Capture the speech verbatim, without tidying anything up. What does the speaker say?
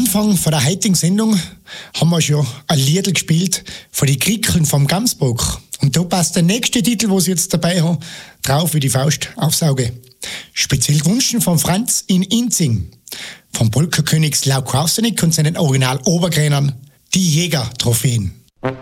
Anfang von der heutigen Sendung haben wir schon ein Liedl gespielt von den Krickeln vom Gamsbock. Und da passt der nächste Titel, wo sie jetzt dabei haben, drauf wie die Faust aufs Auge. Speziell gewünscht von Franz in Inzing, vom Polkakönig Slau Krausenig und seinen Original Obergränern, die Jäger-Trophäen.